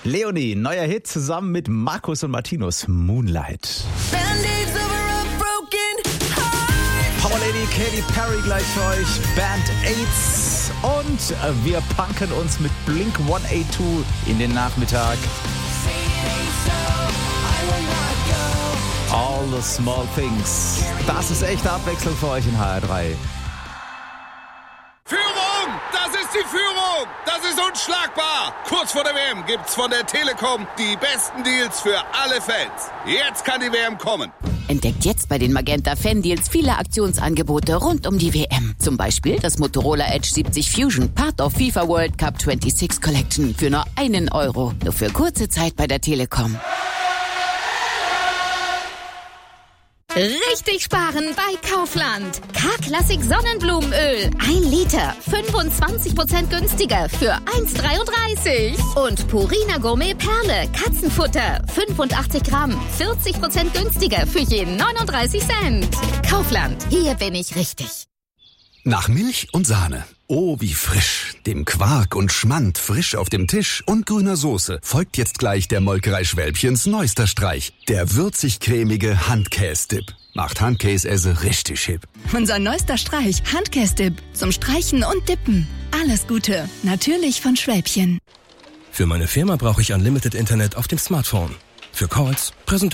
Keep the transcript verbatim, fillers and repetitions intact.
Leonie, neuer Hit zusammen mit Markus und Martinus, Moonlight. Power Lady, Katy Perry gleich für euch, Band AIDS. Und wir punken uns mit Blink hundertzweiundachtzig in den Nachmittag. All the small things. Das ist echte Abwechslung für euch in H R drei. Führung! Das ist die Führung! Das ist unschlagbar! Kurz vor der W M gibt's von der Telekom die besten Deals für alle Fans. Jetzt kann die W M kommen. Entdeckt jetzt bei den Magenta Fan-Deals viele Aktionsangebote rund um die W M. Zum Beispiel das Motorola Edge siebzig Fusion, Part of FIFA World Cup sechsundzwanzig Collection für nur einen Euro. Nur für kurze Zeit bei der Telekom. Richtig sparen bei Kaufland. K-Klassik Sonnenblumenöl. Ein Liter. fünfundzwanzig Prozent günstiger für eins Komma dreiunddreißig. Und Purina Gourmet Perle. Katzenfutter. fünfundachtzig Gramm. vierzig Prozent günstiger für jeden neununddreißig Cent. Kaufland. Hier bin ich richtig. Nach Milch und Sahne. Oh, wie frisch. Dem Quark und Schmand frisch auf dem Tisch und grüner Soße folgt jetzt gleich der Molkerei Schwälbchens neuester Streich. Der würzig-cremige Handkäse-Dip. Macht Handkäse richtig hip. Unser neuester Streich, Handkäse-Dip. Zum Streichen und Dippen. Alles Gute. Natürlich von Schwälbchen. Für meine Firma brauche ich Unlimited Internet auf dem Smartphone. Für Calls, Präsentationen.